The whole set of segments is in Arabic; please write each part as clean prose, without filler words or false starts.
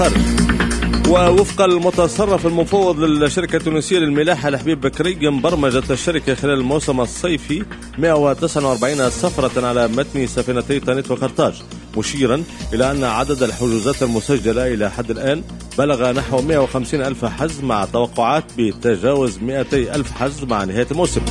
ووفق المتصرف المفوض للشركة التونسية للملاحة الحبيب بكري، برمجت الشركة خلال الموسم الصيفي 149 سفرة على متن سفينتي تانيت وقرطاج، مشيرا إلى أن عدد الحجوزات المسجلة إلى حد الآن بلغ نحو 150 ألف حجز، مع توقعات بتجاوز 200 ألف حجز مع نهاية الموسم.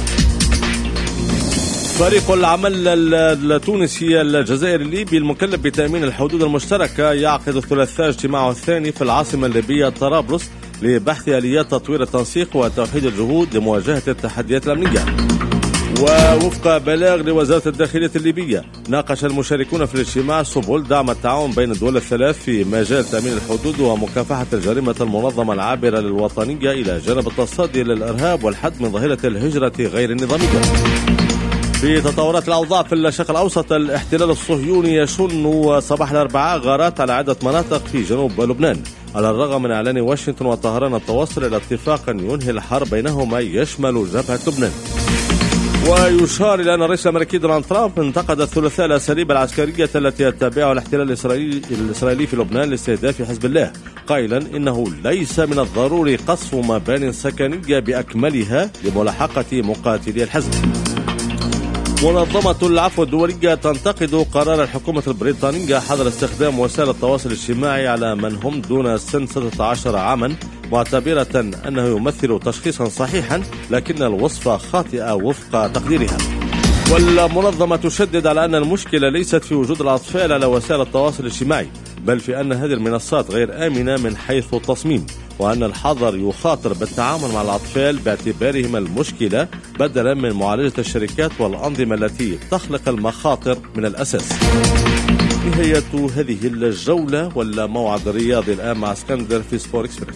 فريق العمل التونسي الجزائري الليبي المكلف بتأمين الحدود المشتركة يعقد الثلاثاء اجتماعه الثاني في العاصمة الليبية طرابلس لبحث آليات تطوير التنسيق وتوحيد الجهود لمواجهة التحديات الأمنية. ووفق بلاغ لوزارة الداخلية الليبية، ناقش المشاركون في الاجتماع سبل دعم التعاون بين الدول الثلاث في مجال تأمين الحدود ومكافحة الجريمة المنظمة العابرة للوطنية، إلى جانب التصدي للإرهاب والحد من ظاهرة الهجرة غير النظامية. في تطورات الأوضاع في الشرق الأوسط، الاحتلال الصهيوني يشن صباح الأربعاء غارات على عدة مناطق في جنوب لبنان، على الرغم من إعلان واشنطن وطهران التوصل إلى اتفاق ينهي الحرب بينهما يشمل جبهة لبنان. ويشار إلى أن الرئيس الأمريكي دونالد ترامب انتقد الثلاثاء الأساليب العسكرية التي يتبعها الاحتلال الإسرائيلي في لبنان لاستهداف حزب الله، قائلا إنه ليس من الضروري قصف مبان سكنية بأكملها لملاحقة مقاتلي الحزب. منظمة العفو الدولية تنتقد قرار الحكومة البريطانية حظر استخدام وسائل التواصل الاجتماعي على من هم دون سن 16 عاما، معتبرة أنه يمثل تشخيصا صحيحا لكن الوصفة خاطئة وفق تقديرها. والمنظمة تشدد على أن المشكلة ليست في وجود الأطفال على وسائل التواصل الاجتماعي، بل في أن هذه المنصات غير آمنة من حيث التصميم، وأن الحظر يخاطر بالتعامل مع الأطفال باعتبارهم المشكلة بدلا من معالجة الشركات والأنظمة التي تخلق المخاطر من الأساس. نهاية هذه الجولة والموعد الرياضي الآن مع اسكندر في سبور إكسبريس.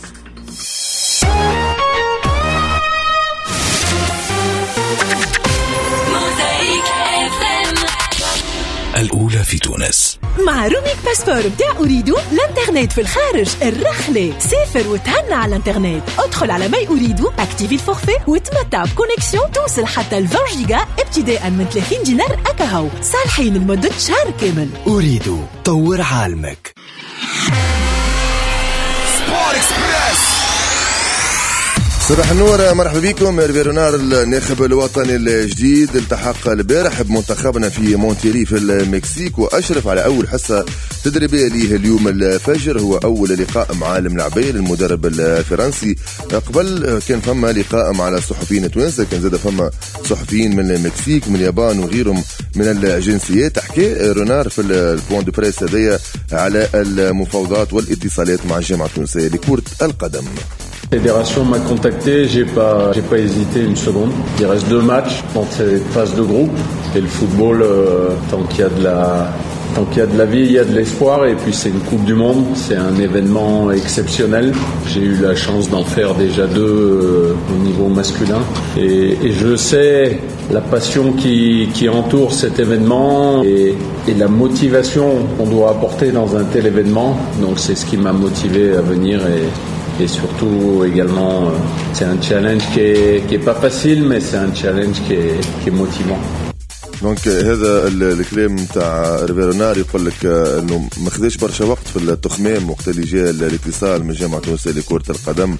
الأولى في تونس مع روميك باسبور بتاع أريدو. الانترنت في الخارج الرخلة، سافر وتهنى على الانترنت. ادخل على ماي أريدو، اكتيفي الفورفي وتمتع بكونكسيون توصل حتى 20 جيجا ابتداء من 30 دينار أكاهو، صالحين لمدة شهر كامل. أريدو، طور عالمك. سبور إكسبريس. صباح النور، مرحبا بكم. هيرفي رونار الناخب الوطني الجديد التحق البارح بمنتخبنا في مونتيري في المكسيك، وأشرف على أول حصة تدريبية ليه اليوم الفجر. هو أول لقاء مع الملعبين المدرب الفرنسي. قبل كان فما لقاء مع الصحفيين التوانسة، كان زاد فما صحفيين من المكسيك من اليابان وغيرهم من الجنسيات. حكى رونار في البوان دو بريس هذايا على المفاوضات والاتصالات مع الجامعة التونسية لكرة القدم. La fédération m'a contacté, j'ai pas hésité une seconde. Il reste 2 matchs dans cette phase de groupe, et le football, tant qu'il y a de la vie, il y a de l'espoir, et puis c'est une Coupe du Monde, c'est un événement exceptionnel. J'ai eu la chance d'en faire déjà 2 au niveau masculin, et je sais la passion qui entoure cet événement et la motivation qu'on doit apporter dans un tel événement. Donc c'est ce qui m'a motivé à venir, et surtout également c'est un challenge qui est pas facile, mais c'est un challenge qui est motivant. دونك هذا الكلام تاع هيرفي رونار يقول لك انه ما خداش برشا وقت في التخمام وقت اللي جاء الاتصال من الجامعه التونسيه لكره القدم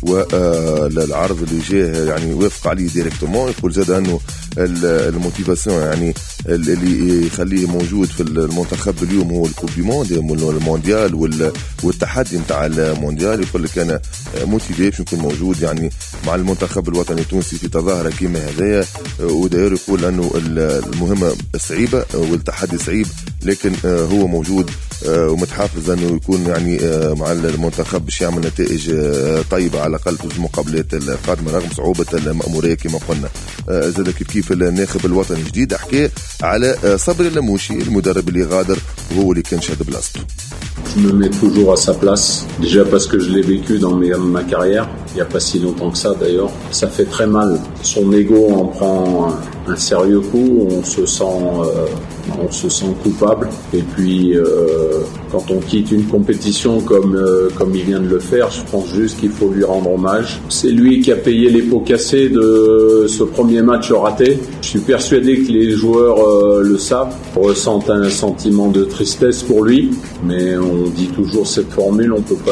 والعرض اللي جاه، يعني وافق عليه ديريكتومون. يقول زاد انه الموتيفاسيون يعني اللي يخليه موجود في المنتخب اليوم هو الكوب دي موند المونديال والتحدي نتاع المونديال. يقول لك انا موتيفي باش نكون موجود يعني مع المنتخب الوطني التونسي في تظاهره كيما هذايا. وداير يقول انه المهمة صعيبة والتحدي صعيب، لكن هو موجود ومتحافظ أنه يكون يعني مع المنتخب باش يعمل نتائج طيبة على الأقل في المقابلات القادمة رغم صعوبة المأمورية كما قلنا. زاد كيف الناخب الوطني الجديد حكى على صبري اللموشي المدرب اللي غادر وهو اللي كان شاد بلاصته. Je me mets toujours à sa place, déjà parce que je l'ai vécu dans ma carrière, il n'y a pas si longtemps que ça d'ailleurs. Ça fait très mal. Son ego en prend un sérieux coup, on se sent on se sent coupable. Et puis, quand on quitte une compétition comme il vient de le faire, je pense juste qu'il faut lui rendre hommage. C'est lui qui a payé les pots cassés de ce premier match raté. Je suis persuadé que les joueurs le savent, ressentent un sentiment de tristesse pour lui, mais on dit toujours cette formule, on peut pas